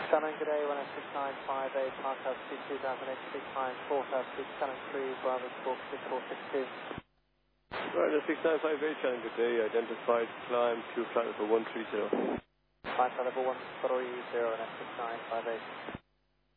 Shannon, good day, 16958, Park House 2008, 456, Shannon 3, Bravo 46462. Right, 6958, Shannon, good day, identified climb to flight level 130. Flight level 130 and 6958.